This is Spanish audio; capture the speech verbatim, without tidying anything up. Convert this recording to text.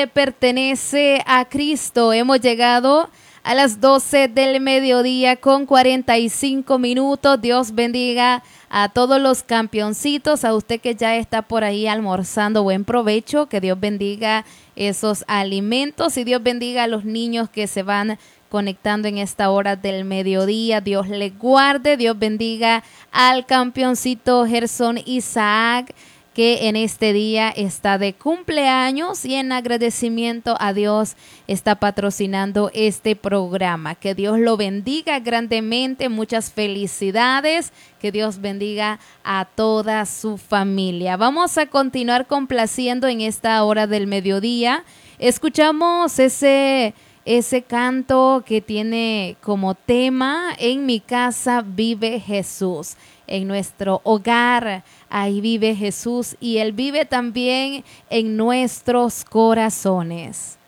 Pertenece a Cristo. Hemos llegado a las doce del mediodía con cuarenta y cinco minutos. Dios bendiga a todos los campeoncitos, a usted que ya está por ahí almorzando, buen provecho, que Dios bendiga esos alimentos y Dios bendiga a los niños que se van conectando en esta hora del mediodía. Dios le guarde, Dios bendiga al campeoncito Gerson Isaac, que en este día está de cumpleaños y en agradecimiento a Dios está patrocinando este programa. Que Dios lo bendiga grandemente, muchas felicidades, que Dios bendiga a toda su familia. Vamos a continuar complaciendo en esta hora del mediodía. Escuchamos ese, ese canto que tiene como tema: en mi casa vive Jesús. En nuestro hogar, ahí vive Jesús y Él vive también en nuestros corazones.